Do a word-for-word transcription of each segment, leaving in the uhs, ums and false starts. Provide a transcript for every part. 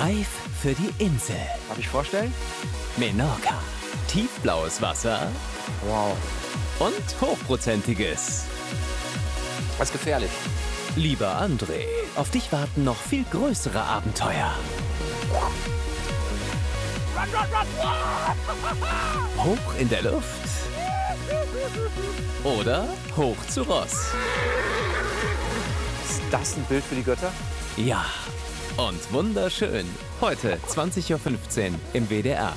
Reif für die Insel. Darf ich vorstellen? Menorca. Tiefblaues Wasser. Wow. Und hochprozentiges. Das ist gefährlich. Lieber André, auf dich warten noch viel größere Abenteuer. Hoch in der Luft. Oder hoch zu Ross. Ist das ein Bild für die Götter? Ja, und wunderschön. Heute zwanzig Uhr fünfzehn im W D R.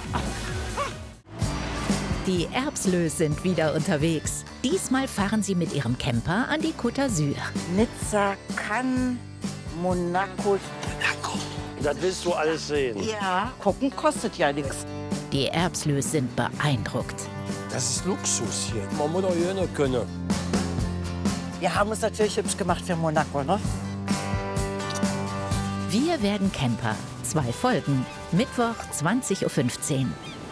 Die Erbslös sind wieder unterwegs. Diesmal fahren sie mit ihrem Camper an die Côte d'Azur. Nizza, Cannes, Monaco. Monaco. Das willst du alles sehen. Ja, gucken kostet ja nichts. Die Erbslös sind beeindruckt. Das ist Luxus hier. Man muss doch hier nicht können. Wir haben es natürlich hübsch gemacht für Monaco, ne? Wir werden Camper. Zwei Folgen. Mittwoch zwanzig Uhr fünfzehn.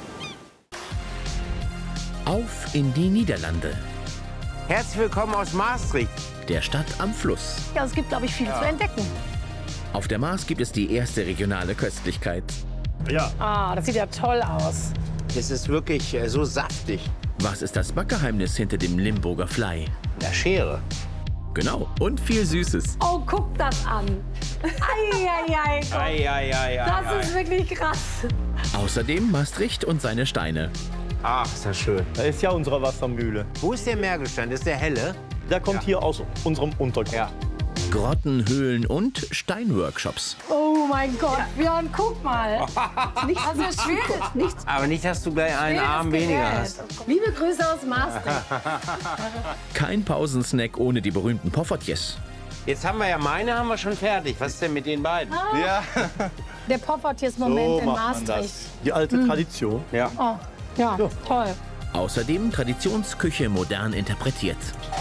Auf in die Niederlande, Herzlich willkommen aus Maastricht. der Stadt am Fluss. Ja, es gibt, glaube ich, viel zu entdecken. Auf der Maas gibt es die erste regionale Köstlichkeit. Ja. Ah, das sieht ja toll aus. Es ist wirklich äh, so saftig. Was ist das Backgeheimnis hinter dem Limburger Fly? Der Schere. Genau, und viel Süßes. Oh, guck das an. Eieiei, Gott. Ei, ei, ei, ei, Das ei. ist wirklich krass. Außerdem Maastricht und seine Steine. Ach, ist das schön. Das ist ja unsere Wassermühle. Wo ist der Meergestein? Das ist der helle? Der kommt Ja. hier aus unserem Untergrund. Ja. Grotten, Höhlen und Steinworkshops. Oh mein Gott, Björn, guck mal. Nicht also schweres, nichts Aber nicht, dass du gleich einen Arm weniger hast. Liebe Grüße aus Maastricht. Kein Pausensnack ohne die berühmten Poffertjes. Jetzt haben wir ja meine, haben wir schon fertig. Was ist denn mit den beiden? Ja, Der Poffertjes-Moment in macht man Maastricht. das. Die alte Tradition. Ja. Oh, ja, toll. Außerdem Traditionsküche modern interpretiert.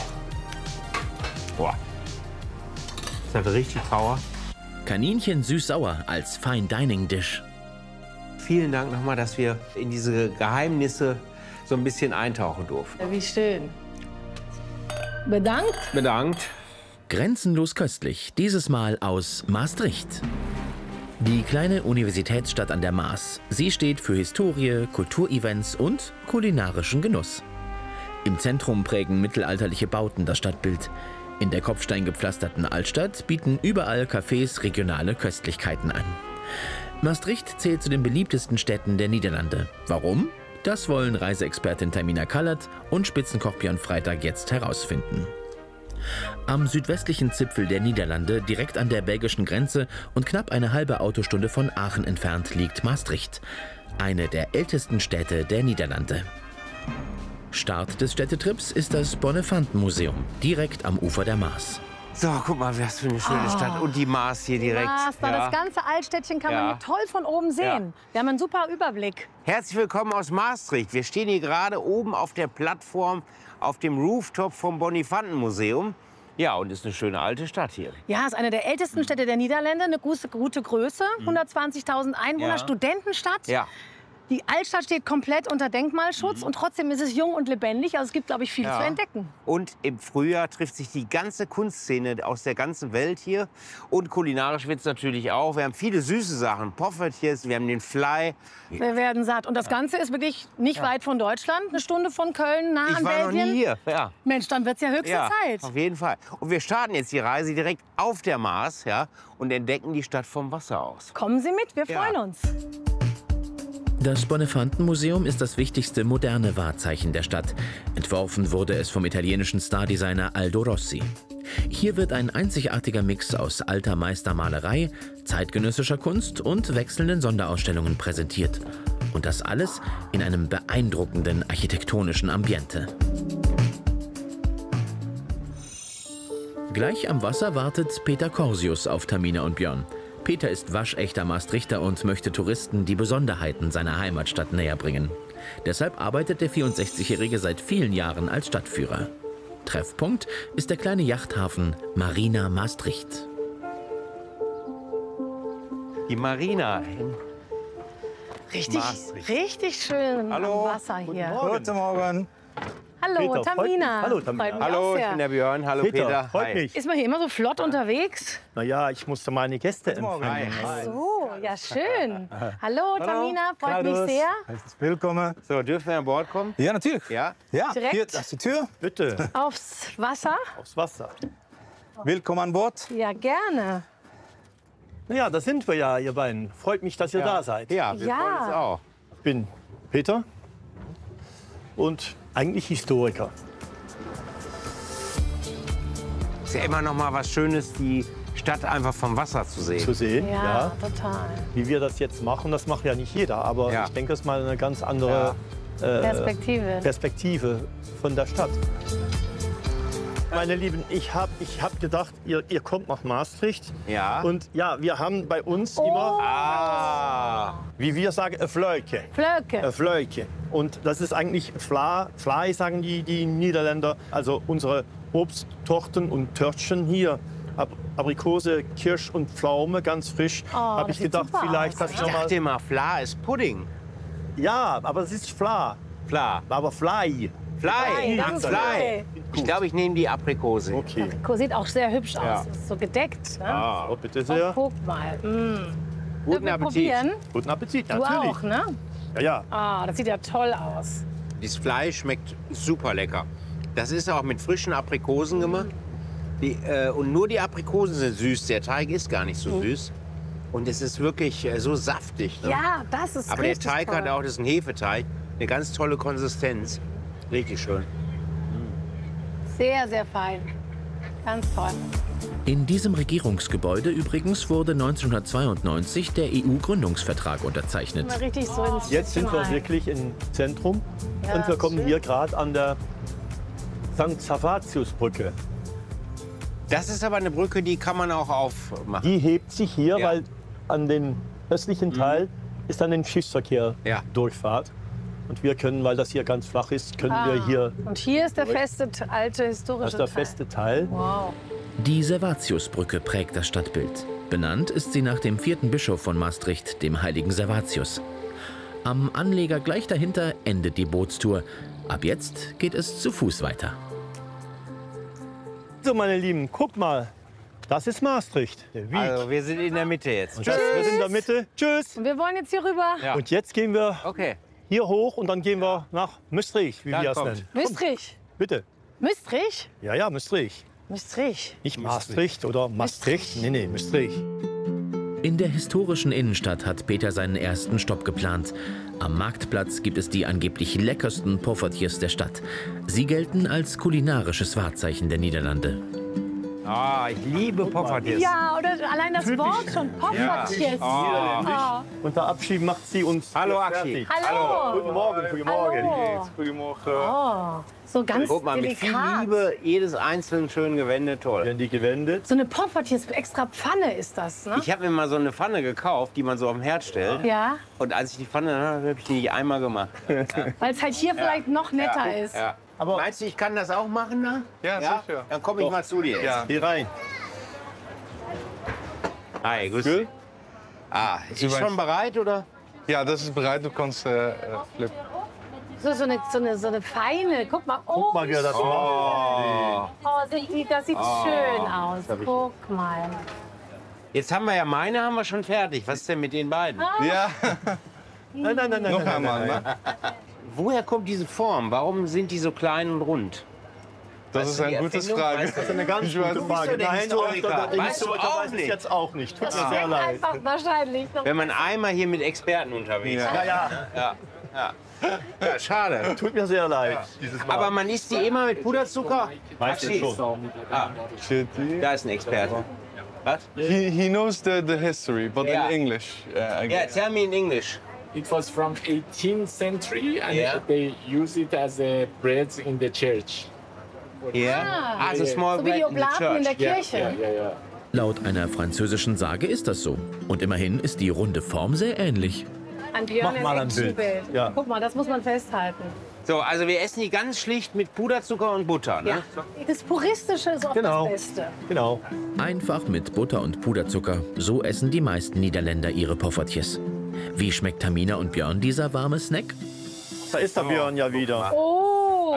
Boah. Das hat richtig Power. Kaninchen süß-sauer als Fine Dining Dish. Vielen Dank nochmal, dass wir in diese Geheimnisse so ein bisschen eintauchen durften. Ja, wie schön. Bedankt. Bedankt. Grenzenlos köstlich, dieses Mal aus Maastricht. Die kleine Universitätsstadt an der Maas. Sie steht für Historie, Kulturevents und kulinarischen Genuss. Im Zentrum prägen mittelalterliche Bauten das Stadtbild. In der kopfsteingepflasterten Altstadt bieten überall Cafés regionale Köstlichkeiten an. Maastricht zählt zu den beliebtesten Städten der Niederlande. Warum? Das wollen Reiseexpertin Tamina Kallert und Spitzenkoch Björn Freitag jetzt herausfinden. Am südwestlichen Zipfel der Niederlande, direkt an der belgischen Grenze und knapp eine halbe Autostunde von Aachen entfernt, liegt Maastricht, eine der ältesten Städte der Niederlande. Start des Städtetrips ist das Bonnefanten-Museum, direkt am Ufer der Maas. So, guck mal, was für eine schöne Stadt. Und die Maas hier direkt. Was, da Ja. das ganze Altstädtchen kann Ja. man toll von oben sehen. Wir haben einen super Überblick. Herzlich willkommen aus Maastricht. Wir stehen hier gerade oben auf der Plattform auf dem Rooftop vom Bonnefanten-Museum. Ja, und ist eine schöne alte Stadt hier. Ja, ist eine der ältesten Städte der Niederlande, eine gute, gute Größe, hundertzwanzigtausend Einwohner, Ja. Studentenstadt. Ja. Die Altstadt steht komplett unter Denkmalschutz und trotzdem ist es jung und lebendig. Also es gibt, glaube ich, viel Ja. zu entdecken. Und im Frühjahr trifft sich die ganze Kunstszene aus der ganzen Welt hier. Und kulinarisch wird es natürlich auch. Wir haben viele süße Sachen. Poffertjes, wir haben den Fly. Wir werden satt. Und das Ganze ist wirklich nicht weit von Deutschland, eine Stunde von Köln, nah Ich an war noch Belgien. nie hier. Ja. Mensch, dann wird es ja höchste Ja, Zeit. auf jeden Fall. Und wir starten jetzt die Reise direkt auf der Maas, ja, und entdecken die Stadt vom Wasser aus. Kommen Sie mit, wir Ja. freuen uns. Das Bonnefanten-Museum ist das wichtigste moderne Wahrzeichen der Stadt. Entworfen wurde es vom italienischen Stardesigner Aldo Rossi. Hier wird ein einzigartiger Mix aus alter Meistermalerei, zeitgenössischer Kunst und wechselnden Sonderausstellungen präsentiert. Und das alles in einem beeindruckenden architektonischen Ambiente. Gleich am Wasser wartet Peter Corsius auf Tamina und Björn. Peter ist waschechter Maastrichter und möchte Touristen die Besonderheiten seiner Heimatstadt näher bringen. Deshalb arbeitet der vierundsechzigjährige seit vielen Jahren als Stadtführer. Treffpunkt ist der kleine Yachthafen Marina Maastricht. Die Marina in Richtig, Maastricht. richtig schön Hallo. am Wasser hier. Guten Morgen. Hallo, Peter, freut mich. Tamina. Hallo, Tamina. Freut mich Hallo, auch ich sehr. bin der Björn. Hallo Peter, Peter. freut Hi. mich. Ist man hier immer so flott unterwegs? Na ja, ich musste meine Gäste Morgen. empfangen. Hi. So, Ja, schön. Hallo, Tamina, freut mich sehr. Willkommen. So, dürfen wir an Bord kommen? Ja, natürlich. Ja? Ja, Direkt? hier, das ist die Tür. Bitte, Aufs Wasser? aufs Wasser. Willkommen an Bord. Ja, gerne. Ja, da sind wir ja, ihr beiden. Freut mich, dass ihr da seid. Ja, wir Ja. freuen uns auch. Ich bin Peter und eigentlich Historiker. Ist ja immer noch mal was Schönes, die Stadt einfach vom Wasser zu sehen. Zu sehen, Ja, ja. total. Wie wir das jetzt machen, das macht ja nicht jeder. Aber Ja. ich denke, das ist mal eine ganz andere äh, Perspektive. Perspektive von der Stadt. Meine Lieben, ich habe ich hab gedacht, ihr, ihr kommt nach Maastricht. Ja. Und ja, wir haben bei uns Oh. immer, Ah, wie wir sagen, ein Flöke. Flöcke. Ein Flöke. Und das ist eigentlich Fla, Flai, sagen die, die Niederländer. Also unsere Obsttorten und Törtchen hier. Ab Aprikose, Kirsch und Pflaume, ganz frisch. Oh, habe das ich sieht gedacht, super vielleicht aus. das ich noch mal. dachte immer, Fla ist Pudding. Ja, aber es ist Fla. Fla. Aber Fly. Fly. Fly, das ist Fly. okay. Ich glaube, ich nehme die Aprikose. Okay. Sieht auch sehr hübsch aus. Ja. Ist so gedeckt. Ne? Ah, So, bitte Oh, sehr. guck mal. Mm. Dürfen guten wir Appetit. probieren? Guten Appetit, Du natürlich. auch, ne? Ja, ja. Ah, das sieht ja toll aus. Das Fleisch schmeckt super lecker. Das ist auch mit frischen Aprikosen gemacht. Die, äh, und nur die Aprikosen sind süß. Der Teig ist gar nicht so süß. Und es ist wirklich äh, so saftig. Ne? Ja, das ist Aber der richtig Teig toll. hat auch, das ist ein Hefeteig, eine ganz tolle Konsistenz. Richtig schön. Sehr, sehr fein. Ganz toll. In diesem Regierungsgebäude übrigens wurde neunzehnhundertzweiundneunzig der E U-Gründungsvertrag unterzeichnet. Mal richtig so ins Jetzt sind wir rein. wirklich im Zentrum. Ja, und wir kommen schön. hier gerade an der Sankt Savatius-Brücke. Das ist aber eine Brücke, die kann man auch aufmachen. Die hebt sich hier, Ja. weil an den östlichen Teil ist dann ein Schiffsverkehr Ja. Durchfahrt. Und wir können, weil das hier ganz flach ist, können Ah. wir hier, Und hier ist der feste, alte historische das ist der Teil. feste Teil. Wow. Die Servatiusbrücke prägt das Stadtbild. Benannt ist sie nach dem vierten Bischof von Maastricht, dem heiligen Servatius. Am Anleger gleich dahinter endet die Bootstour. Ab jetzt geht es zu Fuß weiter. So, meine Lieben, guck mal. Das ist Maastricht, der Wieg. Also, wir sind in der Mitte jetzt. und das wird in der Mitte. Tschüss. Und wir wollen jetzt hier rüber. Ja. Und jetzt gehen wir Okay. hier hoch und dann gehen wir nach Maastricht, wie Da wir es kommt. nennen. Müstrich. Bitte. Müstrich? Ja, ja, Maastricht. Müstrich. Nicht Maastricht oder Maastricht. Nee, nee, Maastricht. In der historischen Innenstadt hat Peter seinen ersten Stopp geplant. Am Marktplatz gibt es die angeblich leckersten Poffertjes der Stadt. Sie gelten als kulinarisches Wahrzeichen der Niederlande. Ah, ich liebe Poffertjes. Ja, oder allein das Wort schon. Poffertjes. Oh. Und der Abschied macht sie uns Hallo, jetzt Akshi. fertig. Hallo. Guten Morgen, guten Morgen. Hallo. Goedemorgen. Oh, so ganz Guck mal, mit viel delikat. Liebe, jedes einzelne schön gewendet, toll. Werden die gewendet? So eine Poffertjes, extra Pfanne ist das, ne? Ich habe mir mal so eine Pfanne gekauft, die man so auf den Herd stellt. Ja, Und als ich die Pfanne hatte, habe ich die nicht einmal gemacht. weil es halt hier vielleicht noch netter ist. Ja. Aber- Meinst du, ich kann das auch machen da? Ja, sicher. Dann komme ich mal zu dir. Ja. Hier rein. Hi, grüß Gell? dich. Ah, ist Sie schon bereit, oder? Ja, das ist bereit. Du kannst äh, äh, flippen. So, so, eine, so, eine, so eine feine. Guck mal. Oh, Guck mal, wie er das macht. Oh. oh, sieht die- das sieht schön aus. Guck mal. Jetzt haben wir ja meine haben wir schon fertig. Was ist denn mit den beiden? Ja, Nein, nein, nein, nein. noch nein, einmal. nein, Ne? Woher kommt diese Form? Warum sind die so klein und rund? Das Weißt ist du die eine gute Erfindung? Frage. Weißt du, Das ist eine ganz Ich weiß gute es Frage. nicht. Du bist Nein, doch der auch der, Historiker. der Weißt du Historiker auch weiß es nicht. jetzt auch nicht. Tut mir sehr Schmeckt leid. einfach wahrscheinlich. noch. Wenn man einmal hier mit Experten unterwegs ist. Ja, ja, Ja, ja. Ja, schade. tut mir sehr leid. Dieses Mal. Aber man isst die immer mit Puderzucker? Meistens schon. Shit. Da ist ein Experte. Was? He, he knows the, the history, but Yeah. in English. Uh, I Yeah, guess. tell me in English. It was from eighteenth century and Yeah. they use it as a bread in the church. Yeah. Ah, so small So wie die bread in the Oblaten in der church. Yeah, Kirche. yeah, yeah, yeah. Laut einer französischen Sage ist das so. Und immerhin ist die runde Form sehr ähnlich. An Björn Mach mal ein ist Bild. Bild. Ja. Guck mal, das muss man festhalten. So, also wir essen die ganz schlicht mit Puderzucker und Butter, ne? Ja. Das Puristische ist auch Genau. das Beste. Genau. Einfach mit Butter und Puderzucker. So essen die meisten Niederländer ihre Poffertjes. Wie schmeckt Tamina und Björn dieser warme Snack? Da ist der Björn ja wieder. Oh,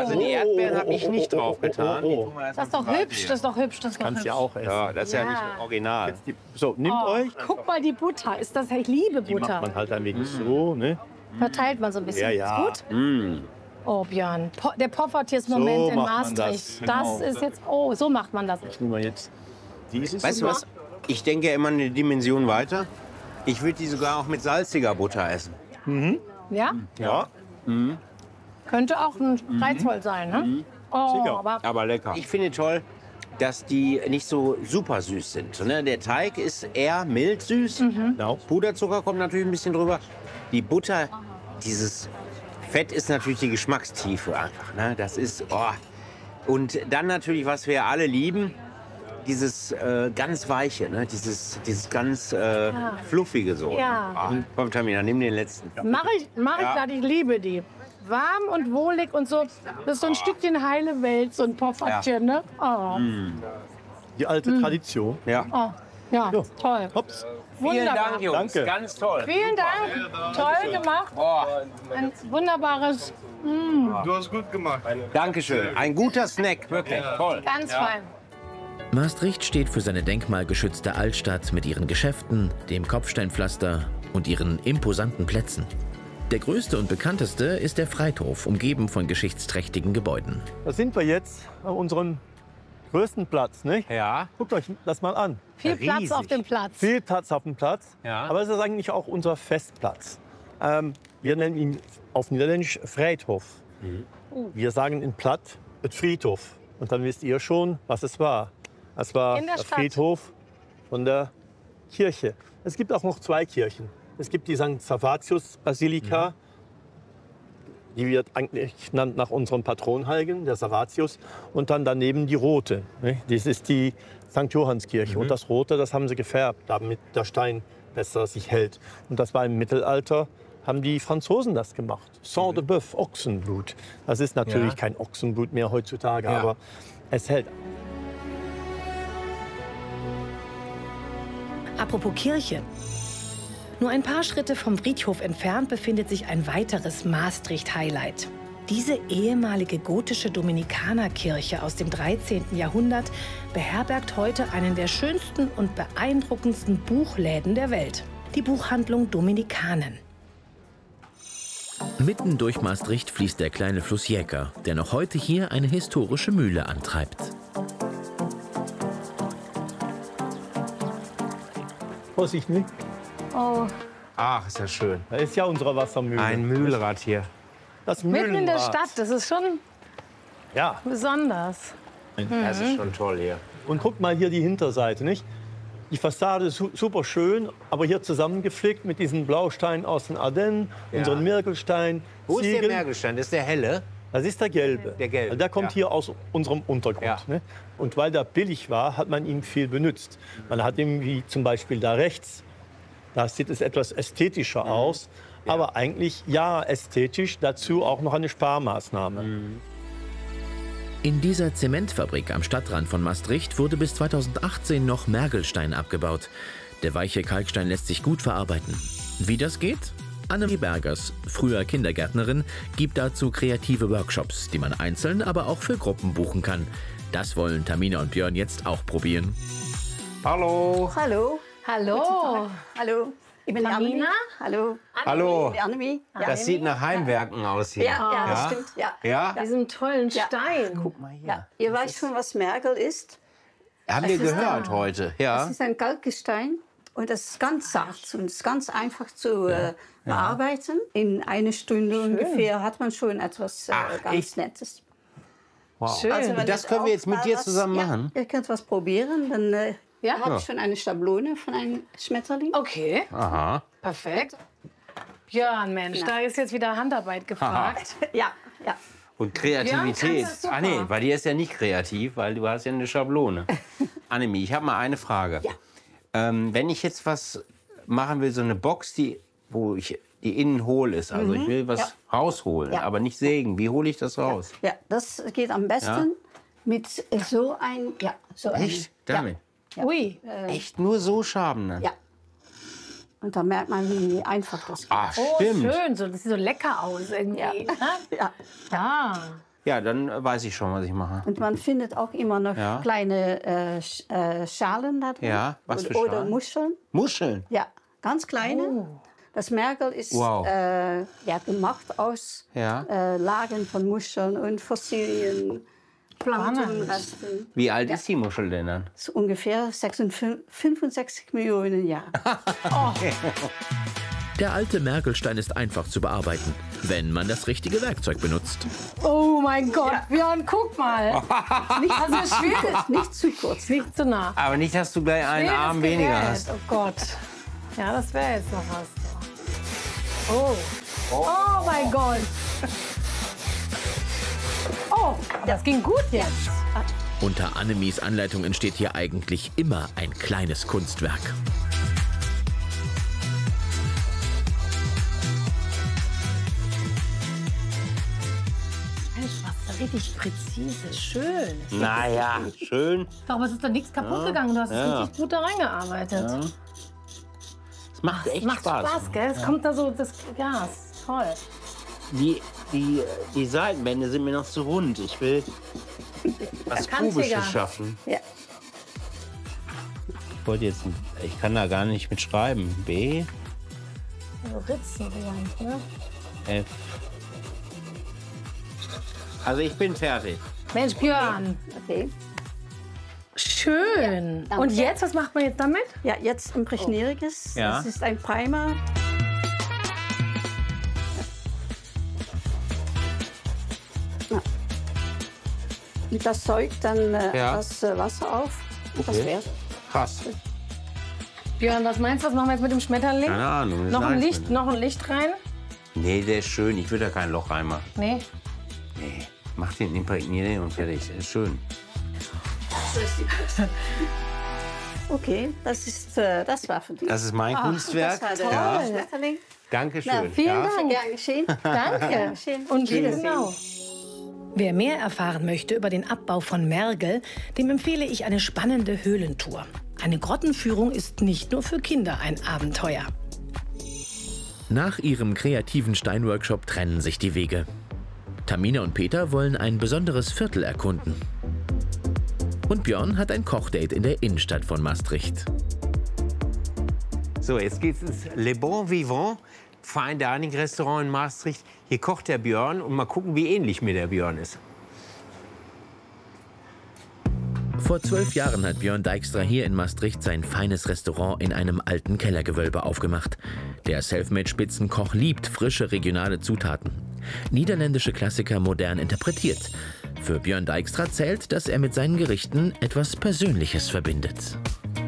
Also die Erdbeeren habe ich nicht drauf getan. oh, oh. Das ist doch hübsch, das ist doch hübsch, das ist doch Kannst hübsch. ja auch essen. Ja, das ist ja, Ja. nicht original. Die, so, nehmt Oh, euch. guck mal die Butter, ist das, ich liebe Die macht Butter. man halt ein wenig so, ne? Verteilt man so ein bisschen. Ja, ja. Ist gut? Mm. Oh, Björn, po der Poffertjes-Moment So in macht man Maastricht. das, Das, genau. ist jetzt, oh, so macht man das. Nehmen wir jetzt dieses. Weißt du was? Ich denke ja immer eine Dimension weiter. Ich würde die sogar auch mit salziger Butter essen. Ja? Ja. Könnte auch ein reizvoll sein, ne? Oh, Sicher. aber Aber lecker. Ich finde toll, dass die nicht so super süß sind. Ne? Der Teig ist eher mild süß. Genau. Puderzucker kommt natürlich ein bisschen drüber. Die Butter, dieses Fett ist natürlich die Geschmackstiefe einfach. Ne? Das ist, oh. Und dann natürlich, was wir alle lieben, dieses äh, ganz Weiche, ne? dieses, dieses ganz äh, Fluffige so. Ja. Ah, komm, Tamina, nimm den letzten. mach ich, mach ich Ja. glatt, ich liebe die. Warm und wohlig und so. Das ist so ein Stückchen heile Welt, so ein Poffertchen, ne? Oh. Die alte Tradition. Ja. Oh. Ja, Ja. toll. Hops. Vielen Wunderbar. Dank, Jungs. Danke. Ganz toll. Vielen Dank. Toll gemacht. Oh, Ein wunderbares, Du hast gut gemacht. Dankeschön. Ein guter Snack, wirklich. Toll. ganz fein. Maastricht steht für seine denkmalgeschützte Altstadt mit ihren Geschäften, dem Kopfsteinpflaster und ihren imposanten Plätzen. Der größte und bekannteste ist der Friedhof, umgeben von geschichtsträchtigen Gebäuden. Da sind wir jetzt an unserem größten Platz, nicht? Ja. Guckt euch das mal an. Viel Platz Riesig. auf dem Platz. Viel Platz auf dem Platz, Ja. aber es ist eigentlich auch unser Festplatz. Ähm, wir nennen ihn auf Niederländisch Friedhof. Wir sagen in Platt et Friedhof. Und dann wisst ihr schon, was es war. Es war In der der Stadt. Friedhof von der Kirche. Es gibt auch noch zwei Kirchen. Es gibt die Sankt Servatius-Basilika, die wird eigentlich genannt nach unserem Patronheiligen, der Servatius. Und dann daneben die rote. Ne? Das ist die Sankt Johannskirche. Und das rote, das haben sie gefärbt, damit der Stein besser sich hält. Und das war im Mittelalter, haben die Franzosen das gemacht. Sang de Bœuf, Ochsenblut. Das ist natürlich Ja. kein Ochsenblut mehr heutzutage, Ja. aber es hält. Apropos Kirche. Nur ein paar Schritte vom Friedhof entfernt befindet sich ein weiteres Maastricht-Highlight. Diese ehemalige gotische Dominikanerkirche aus dem dreizehnten Jahrhundert beherbergt heute einen der schönsten und beeindruckendsten Buchläden der Welt. Die Buchhandlung Dominikanen. Mitten durch Maastricht fließt der kleine Fluss Jäker, der noch heute hier eine historische Mühle antreibt. Vorsicht, nicht? Oh, Ach, ist das schön. Da ist ja unsere Wassermühle. Ein Mühlrad hier. das mitten in der Mühlenrad. Stadt, das ist schon Ja, besonders. Das ist schon toll hier. und guckt mal hier die Hinterseite, nicht? Die Fassade ist su super schön, aber hier zusammengeflickt mit diesen Blausteinen aus den Ardennen, Ja. unseren Mergelstein, Wo ist der Ziegeln. Mergelstein? Das ist der helle. Das ist der gelbe. Der gelbe, Also der kommt ja. hier aus unserem Untergrund. Ja. Ne? Und weil der billig war, hat man ihn viel benutzt. Man hat ihn wie zum Beispiel da rechts. Da sieht es etwas ästhetischer Mhm. aus. Aber eigentlich ja ästhetisch, dazu auch noch eine Sparmaßnahme. Mhm. In dieser Zementfabrik am Stadtrand von Maastricht wurde bis zweitausendachtzehn noch Mergelstein abgebaut. Der weiche Kalkstein lässt sich gut verarbeiten. Wie das geht? Annemie Bergers, früher Kindergärtnerin, gibt dazu kreative Workshops, die man einzeln, aber auch für Gruppen buchen kann. Das wollen Tamina und Björn jetzt auch probieren. Hallo. Hallo. Hallo. Hallo. Ich bin die Tamina? Annemie. Hallo. Hallo. Die Annemie. Ja. Das sieht nach Heimwerken aus hier. Ja, ja, das Ja? stimmt. Ja. Ja? Diesen tollen Ja. Stein. Guck mal hier. Ja. Ihr weißt schon, was Mergel ist. Haben wir Es ist gehört heute. Es Ja. ist ein Kalkgestein und das ist ganz sacht und es ist ganz einfach zu äh, bearbeiten. In einer Stunde ungefähr hat man schon etwas äh, Ach, ganz echt? Nettes. Wow. Schön. Also, wenn Das es können wir jetzt mit auch dir was- zusammen ja, machen? Ihr könnt was probieren, dann äh, Ja? habe ich schon eine Schablone von einem Schmetterling. Okay, Aha. perfekt. Björn, Mensch, da ist jetzt wieder Handarbeit gefragt. Ja, ja. Und Björn Kreativität. kann das super. Ah nee, bei dir ist ja nicht kreativ, weil du hast ja eine Schablone. Annemie, ich habe mal eine Frage. Ja. Ähm, wenn ich jetzt was machen will, so eine Box, die, wo ich die innen hohl ist, also ich will was Ja. rausholen, Ja. aber nicht sägen. Wie hole ich das raus? Ja, das geht am besten mit so ein, ja, so Echt? ein, Damit? Ui. Echt nur so schaben dann? Ja. Und da merkt man, wie einfach das geht. Ah, Oh, stimmt. schön. So, das sieht so lecker aus irgendwie. Ja. ne? Ja. Ja. Ja, dann weiß ich schon, was ich mache. Und man findet auch immer noch Ja. kleine äh, Sch- äh, Schalen da drin. Ja, was für Oder Schalen? Muscheln. Muscheln? Ja, ganz kleine. Das Mergel ist Wow. äh, ja, gemacht aus Ja. äh, Lagen von Muscheln und Fossilien, Planktonresten. Wie alt ist die Muschel denn dann? So ungefähr sechsundfünfzig, fünfundsechzig Millionen Jahre. Der alte Mergelstein ist einfach zu bearbeiten, wenn man das richtige Werkzeug benutzt. Oh mein Gott, Björn, guck mal. Nicht, Also schweres, nicht zu kurz. nicht zu nah. Aber nicht, dass du gleich einen Schweres Arm weniger Gerät. hast. Oh Gott. Ja, das wäre jetzt noch was. Oh. Oh mein Gott. Oh, das ging gut jetzt. Unter Annemies Anleitung entsteht hier eigentlich immer ein kleines Kunstwerk. Mensch, was richtig präzise, schön. Naja, schön. Aber es ist da nichts kaputt Ja. gegangen. Du hast Ja. richtig gut da reingearbeitet. Ja. Es macht echt Macht Spaß. Spaß, gell? Es kommt da so, das, ja, ist toll. Die, die, die Seitenwände sind mir noch zu rund. Ich will was kantiger. Kubisches schaffen. Ja. Ich wollte jetzt, ich kann da gar nicht mit schreiben. B, So Ritzen vielleicht, ne? F. Also ich bin fertig. Mensch, Björn. Okay. Schön. danke. Und jetzt, was macht man jetzt damit? Ja, jetzt imprägniere ich es. Ja. Das ist ein Primer. Ja. Und das säugt dann äh, Ja. das äh, Wasser auf. Und das Okay. wär's. Krass. Björn, was meinst du, was machen wir jetzt mit dem Schmetterling? Keine Ahnung. das Noch ein weiß Licht, man noch ein Licht rein? nicht. Nee, der ist schön. Ich würde da kein Loch reinmachen. Nee. Nee. Mach den, imprägniere den und fertig. Der ist schön. Okay, das, ist, äh, das war für dich. Das ist mein Kunstwerk. Das war der Ja. Schmetterling. Dankeschön. Na, vielen ja. Dank. Gern geschehen. Danke. Schön. Und Wiedersehen. genau. Wer mehr erfahren möchte über den Abbau von Mergel, dem empfehle ich eine spannende Höhlentour. Eine Grottenführung ist nicht nur für Kinder ein Abenteuer. Nach ihrem kreativen Steinworkshop trennen sich die Wege. Tamina und Peter wollen ein besonderes Viertel erkunden. Und Björn hat ein Kochdate in der Innenstadt von Maastricht. So, jetzt geht's ins Le Bon Vivant, Fine Dining Restaurant in Maastricht. Hier kocht der Björn und mal gucken, wie ähnlich mir der Björn ist. Vor zwölf Jahren hat Björn Dijkstra hier in Maastricht sein feines Restaurant in einem alten Kellergewölbe aufgemacht. Der Selfmade-Spitzenkoch liebt frische regionale Zutaten. Niederländische Klassiker modern interpretiert. Für Björn Dijkstra zählt, dass er mit seinen Gerichten etwas Persönliches verbindet.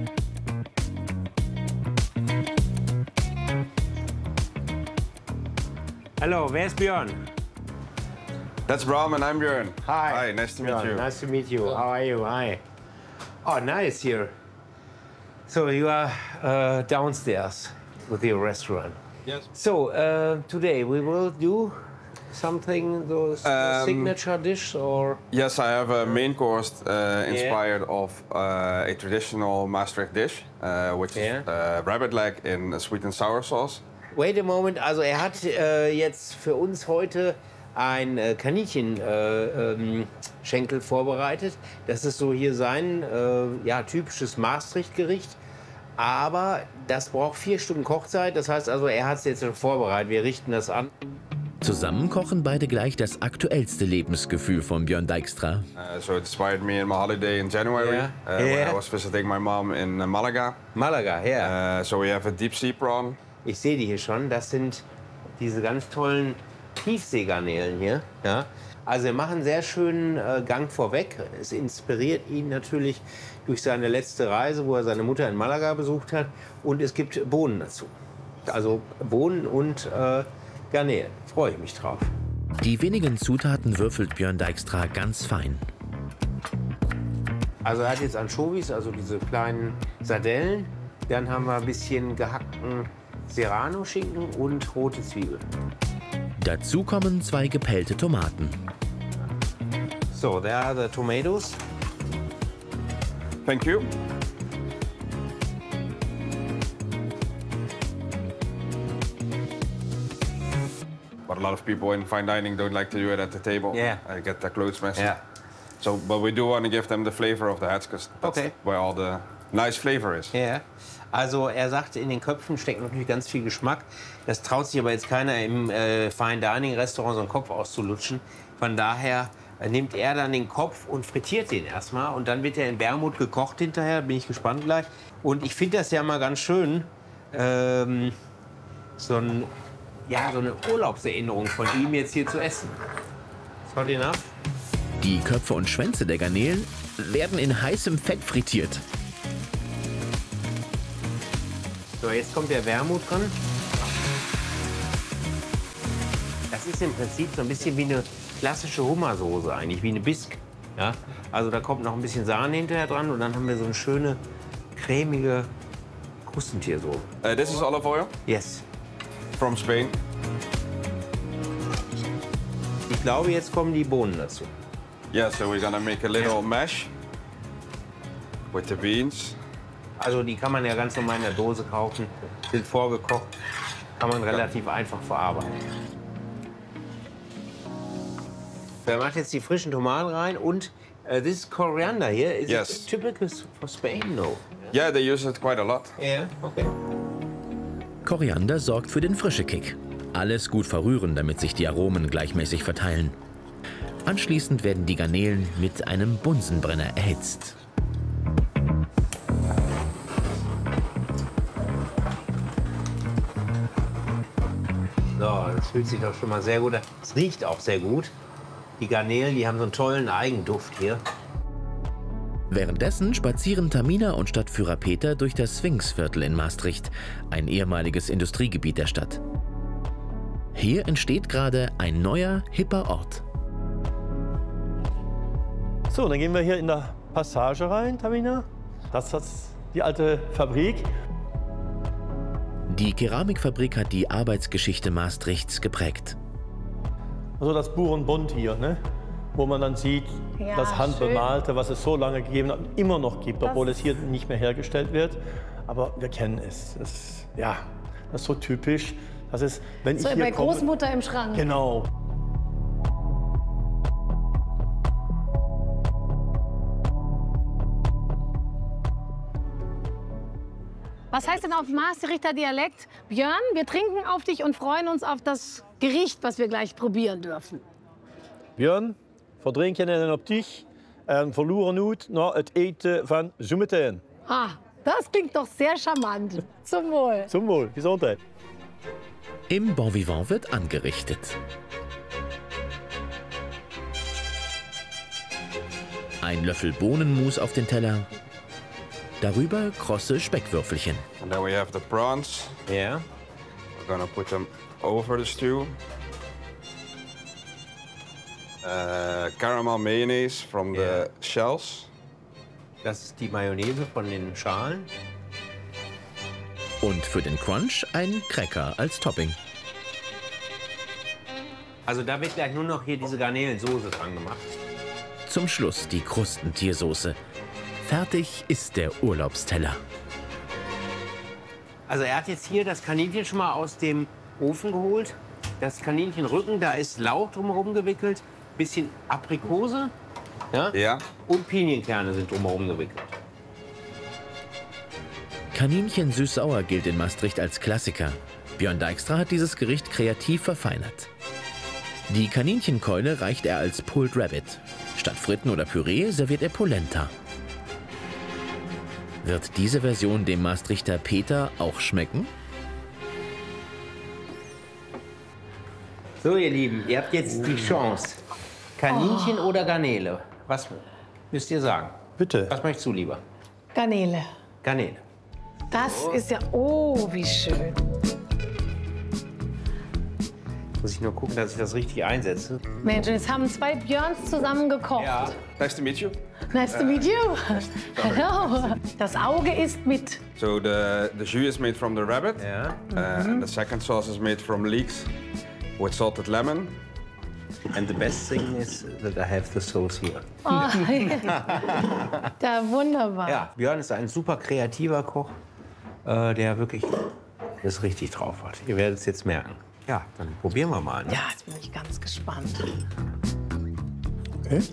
Hallo, wer ist Björn? That's Bram and I'm Björn. Hi. Hi, nice to meet Björn, you. Nice to meet you. How are you? Hi. Oh, nice here. So you are uh, downstairs with your restaurant. Yes. So uh, today we will do something, those Um, signature dish or Yes, I have a main course uh, inspired of uh, a traditional Maastricht dish, uh, which Yeah. is uh, rabbit leg in a sweet and sour sauce. Wait a moment, also er hat äh, jetzt für uns heute ein äh, Kaninchenschenkel äh, ähm, vorbereitet. Das ist so hier sein äh, ja, typisches Maastricht-Gericht. Aber das braucht vier Stunden Kochzeit. Das heißt also, er hat es jetzt schon vorbereitet. Wir richten das an. Zusammen kochen beide gleich das aktuellste Lebensgefühl von Björn Dijkstra. Uh, so it inspired me in my holiday in January Yeah. uh, when Yeah. I was visiting my mom in uh, Malaga. Malaga, ja. Uh, so we have a deep sea prawn. Ich sehe die hier schon. Das sind diese ganz tollen Tiefseegarnelen hier. Ja. Also wir machen einen sehr schönen äh, Gang vorweg. Es inspiriert ihn natürlich durch seine letzte Reise, wo er seine Mutter in Malaga besucht hat. Und es gibt Bohnen dazu. Also Bohnen und äh, Garnelen. Freue ich mich drauf. Die wenigen Zutaten würfelt Björn Dijkstra ganz fein. Also er hat jetzt Anchovies, also diese kleinen Sardellen. Dann haben wir ein bisschen gehackten Serrano-Schinken und rote Zwiebeln. Dazu kommen zwei gepellte Tomaten. So, there are the tomatoes. Thank you. but a lot of people in fine dining don't like to do it at the table. Yeah. Uh, get their clothes messy. Yeah. So, but we do want to give them the flavor of the heads, because that's Okay. where all the nice flavor is. Ja. Also er sagt, in den Köpfen steckt natürlich ganz viel Geschmack. Das traut sich aber jetzt keiner im äh, Fine Dining Restaurant so einen Kopf auszulutschen. Von daher äh, nimmt er dann den Kopf und frittiert den erstmal. Und dann wird er in Wermut gekocht hinterher. Bin ich gespannt gleich. Und ich finde das ja mal ganz schön, ähm, so, ein, ja, so eine Urlaubserinnerung von ihm jetzt hier zu essen. Hot enough? Die Köpfe und Schwänze der Garnelen werden in heißem Fett frittiert. So, jetzt kommt der Wermut dran. Das ist im Prinzip so ein bisschen wie eine klassische Hummersoße eigentlich, wie eine Bisque. Ja? Also da kommt noch ein bisschen Sahne hinterher dran und dann haben wir so eine schöne, cremige Krustentiersoße. Uh, this is olive oil. Yes. From Spain. Ich glaube, jetzt kommen die Bohnen dazu. Yeah, so we're gonna make a little mash with the beans. Also die kann man ja ganz normal in der Dose kaufen, sind vorgekocht, kann man relativ einfach verarbeiten. Er macht jetzt die frischen Tomaten rein und uh, this coriander here is Yes. it typical for Spain, no? Yeah, they use it quite a lot. Yeah, okay. Koriander sorgt für den frische Kick. Alles gut verrühren, damit sich die Aromen gleichmäßig verteilen. Anschließend werden die Garnelen mit einem Bunsenbrenner erhitzt. So, das fühlt sich doch schon mal sehr gut an. Es riecht auch sehr gut. Die Garnelen, die haben so einen tollen Eigenduft hier. Währenddessen spazieren Tamina und Stadtführer Peter durch das Sphinxviertel in Maastricht, ein ehemaliges Industriegebiet der Stadt. Hier entsteht gerade ein neuer, hipper Ort. So, dann gehen wir hier in der Passage rein, Tamina. Das ist die alte Fabrik. Die Keramikfabrik hat die Arbeitsgeschichte Maastrichts geprägt. Also das Burenbund hier, ne? Wo man dann sieht, Ja, das Handbemalte, was es so lange gegeben hat, immer noch gibt, obwohl Das- es hier nicht mehr hergestellt wird. Aber wir kennen es. Das, ja, das ist so typisch. Das ist, wenn So ich hier bei komme, Großmutter im Schrank. Genau. Was heißt denn auf Maastrichter Dialekt? Björn, wir trinken auf dich und freuen uns auf das Gericht, was wir gleich probieren dürfen. Björn, we drinken en op dich en verloren uit naar het eten van zometeen. Ah, das klingt doch sehr charmant. Zum Wohl. Zum Wohl, Gesundheit. Im Bon Vivant wird angerichtet. Ein Löffel Bohnenmus auf den Teller. Darüber krosse Speckwürfelchen. And then we have the prawns. Ja. We're gonna put them over the stew. Uh, caramel mayonnaise from Yeah. the shells. Das ist die Mayonnaise von den Schalen. Und für den Crunch ein Cracker als Topping. Also da wird gleich nur noch hier diese Garnelensoße dran gemacht. Zum Schluss die Krustentiersoße. Fertig ist der Urlaubsteller. Also er hat jetzt hier das Kaninchen schon mal aus dem Ofen geholt. Das Kaninchenrücken, da ist Lauch drumherum gewickelt. Bisschen Aprikose, ja? Ja. Und Pinienkerne sind drumherum gewickelt. Kaninchen süß-sauer gilt in Maastricht als Klassiker. Björn Dijkstra hat dieses Gericht kreativ verfeinert. Die Kaninchenkeule reicht er als Pulled Rabbit. Statt Fritten oder Püree serviert er Polenta. Wird diese Version dem Maastrichter Peter auch schmecken? So, ihr Lieben, ihr habt jetzt die Chance. Kaninchen oder Garnele? Was müsst ihr sagen? Bitte. Was möchtest du lieber? Garnele. Garnele. Das ist ja... Oh, wie schön. Muss ich nur gucken, dass ich das richtig einsetze. Mensch, jetzt haben zwei Björns zusammen gekocht. Ja. Nice to meet you. Nice to meet you. Hello. Das Auge ist mit. So the, the jus is made from the rabbit. Ja. Uh, and the second sauce is made from leeks with salted lemon. And the best thing is that I have the sauce here. Oh, ja, wunderbar. Ja, Björn ist ein super kreativer Koch, äh, der wirklich das richtig drauf hat. Ihr werdet es jetzt merken. Ja, dann probieren wir mal. Ne? Ja, jetzt bin ich ganz gespannt. Okay.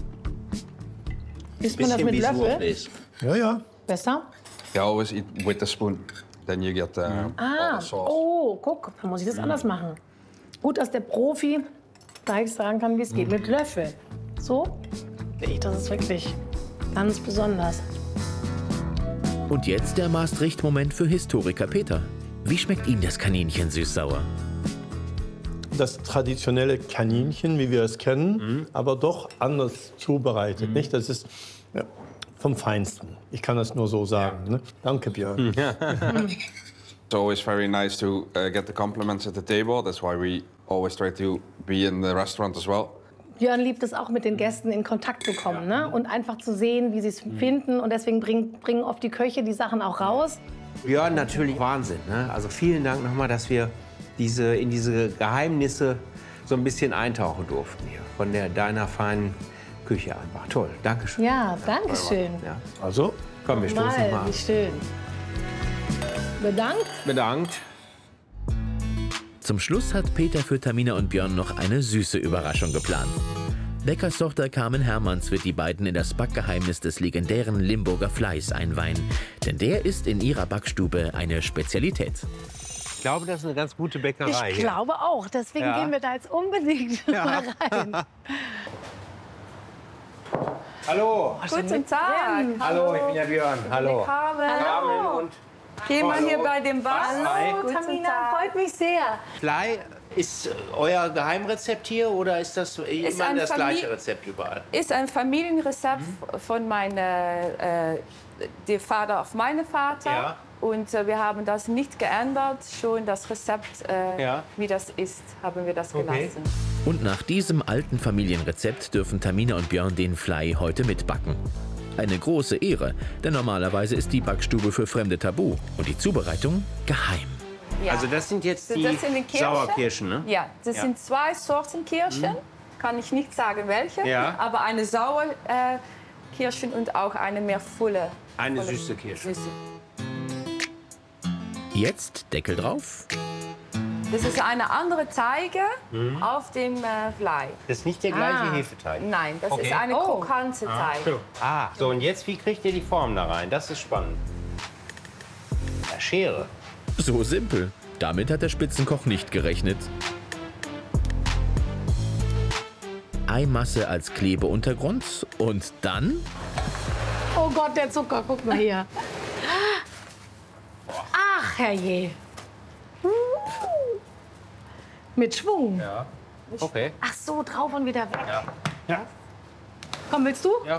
Isst man das mit Löffel? Ja, ja. Besser? You always eat with the spoon. Then you get uh, all Ah, the sauce. oh, guck, dann muss ich das anders machen. Gut, dass der Profi gleich sagen kann, wie es geht. Mit Löffel. So? Nee, das ist wirklich ganz besonders. Und jetzt der Maastricht-Moment für Historiker Peter. Wie schmeckt Ihnen das Kaninchen süß-sauer? Das traditionelle Kaninchen, wie wir es kennen, mhm. aber doch anders zubereitet. Mhm. Nicht? Das ist ja, vom Feinsten. Ich kann das nur so sagen. Ne? Danke, Björn. It's always very nice to uh, get the compliments at the table. That's why we always try to be in the restaurant as well. Björn liebt es auch, mit den Gästen in Kontakt zu kommen, ne? Und einfach zu sehen, wie sie es mhm. finden. Und deswegen bringen, bringen oft die Köche die Sachen auch raus. Björn, natürlich Wahnsinn. Ne? Also vielen Dank nochmal, dass wir diese, in diese Geheimnisse so ein bisschen eintauchen durften hier. Von der deiner feinen Küche einfach. Toll, danke schön. Ja, danke schön. Ja. Also, komm, wir stoßen mal, mal an. Wie schön. Bedankt. Bedankt. Zum Schluss hat Peter für Tamina und Björn noch eine süße Überraschung geplant. Bäckerstochter Carmen Hermanns wird die beiden in das Backgeheimnis des legendären Limburger Fleis einweihen. Denn der ist in ihrer Backstube eine Spezialität. Ich glaube, das ist eine ganz gute Bäckerei. Ich hier. glaube auch. Deswegen Ja. gehen wir da jetzt unbedingt Ja. mal rein. Hallo. Guten Tag. Hallo, ich bin der Björn. Hallo. Carmen. Carmen und Gehen wir hier Hallo. bei dem Bas. Hallo, Guten Tamina, Tag. freut mich sehr. Fly ist euer Geheimrezept hier oder ist das immer ein das Famili- gleiche Rezept überall? Ist ein Familienrezept von meinem äh, der Vater auf meinen Vater. Ja. Und äh, wir haben das nicht geändert. Schon das Rezept, äh, Ja. wie das ist, haben wir das Okay. gelassen. Und nach diesem alten Familienrezept dürfen Tamina und Björn den Fly heute mitbacken. Eine große Ehre, denn normalerweise ist die Backstube für Fremde tabu und die Zubereitung geheim. Ja. Also das sind jetzt Das die sind die Kirschen. Sauerkirschen, ne? Ja, das Ja. sind zwei Sorten Kirschen. Kann ich nicht sagen, welche. Ja. Aber eine saure äh, Kirschen und auch eine mehr volle. Eine volle süße Kirsche. Süße. Jetzt Deckel drauf. Das ist eine andere Teige auf dem äh, Fly. Das ist nicht der gleiche Ah. Hefeteig. Nein, das Okay. ist eine Oh. krokante Teig. Ah, so und jetzt, wie kriegt ihr die Form da rein? Das ist spannend. Ja, Schere. So simpel. Damit hat der Spitzenkoch nicht gerechnet. Eimasse als Klebeuntergrund und dann Oh Gott, der Zucker, guck mal hier. Ach, herrje. Mit Schwung. Ja. Okay. Ach so, drauf und wieder weg. Ja. Ja. Komm, willst du? Ja.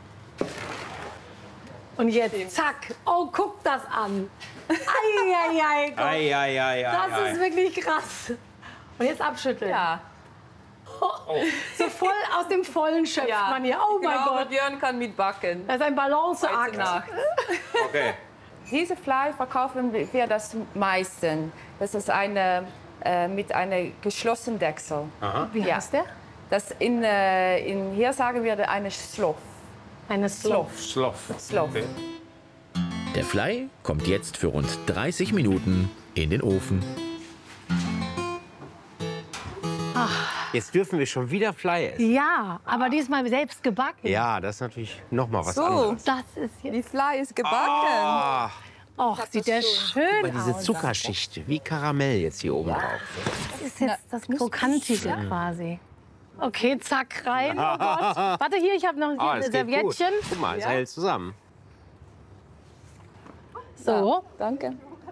Und jetzt, zack. Oh, guck das an. Eieiei, komm. Ei, ei, ei, ei, Das ei. ist wirklich krass. Und jetzt abschütteln. Ja. So voll aus dem Vollen schöpft Ja. man hier. Oh Ich mein glaube, Gott. Björn kann mitbacken. Das ist ein Heute Balanceakt. Nacht. Okay. Diese Fly verkaufen wir das meisten. Das ist eine äh, mit einem geschlossenen Deckel. Aha. Wie Ja. heißt der? Das in, äh, in hier sagen wir eine Slof. Eine Slof. Sloff. Slof. Okay. der Fly kommt jetzt für rund dreißig Minuten in den Ofen. Jetzt dürfen wir schon wieder Fly essen. Ja, aber diesmal selbst gebacken. Ja, das ist natürlich noch mal was So. anderes. Das ist Die jetzt. Fly ist gebacken. Ah, Och, sieht der schön aber diese aus. Zuckerschicht, wie Karamell jetzt hier oben drauf. Das ist jetzt das Krokantige quasi. Okay, zack, rein. Oh Gott. Warte, hier, ich habe noch hier Ah, ein das geht gut. Serviettchen. Guck mal, es hält zusammen. So. Danke.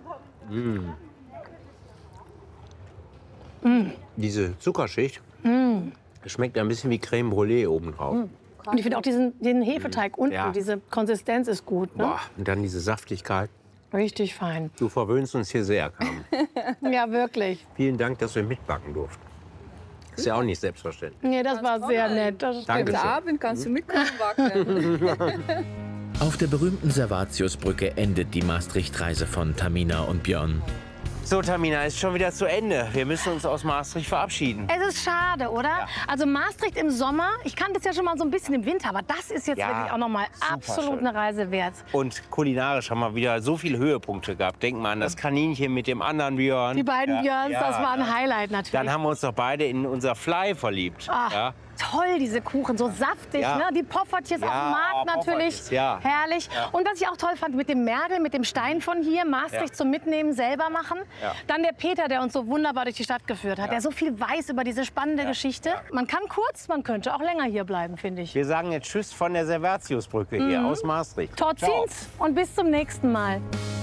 Diese Zuckerschicht schmeckt ein bisschen wie Creme Brûlée oben drauf. Und ich finde auch diesen, den Hefeteig unten, Ja. diese Konsistenz ist gut. Ne? Boah, und dann diese Saftigkeit. Richtig fein. Du verwöhnst uns hier sehr, Carmen. Ja, wirklich. Vielen Dank, dass wir mitbacken durften. Ist ja auch nicht selbstverständlich. Nee, das war sehr nett. Das stimmt. Danke. Heute Abend kannst du mitkommen backen. Auf der berühmten Servatiusbrücke endet die Maastricht-Reise von Tamina und Björn. So, Tamina, ist schon wieder zu Ende. Wir müssen uns aus Maastricht verabschieden. Es ist schade, oder? Ja. Also Maastricht im Sommer, ich kannte es ja schon mal so ein bisschen im Winter, aber das ist jetzt Ja, wirklich auch noch mal absolut schön. eine Reise wert. Und kulinarisch haben wir wieder so viele Höhepunkte gehabt. Denk mal an das Kaninchen mit dem anderen Björn. Die beiden Ja. Björns, Ja, das war ein ja. Highlight natürlich. Dann haben wir uns doch beide in unser Fly verliebt. Ach, Ja? toll, diese Kuchen, so saftig, Ja. ne? Die Poffertjes Ja, auf dem Markt natürlich, Poffertjes, ja. herrlich. Ja. Und was ich auch toll fand, mit dem Mergel, mit dem Stein von hier, Maastricht Ja. zum Mitnehmen, selber machen. Ja. Dann der Peter, der uns so wunderbar durch die Stadt geführt hat, Ja. der so viel weiß über diese spannende Geschichte. Man kann kurz, man könnte auch länger hier bleiben, finde ich. Wir sagen jetzt Tschüss von der Servatiusbrücke hier Mhm. aus Maastricht. Tot Ciao. ziens und bis zum nächsten Mal.